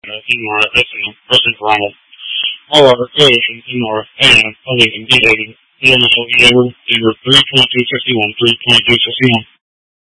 Inora SM versus Ronald. All other creations Inora AM, only in D80. The initial EA rule, 3.251, 3.251.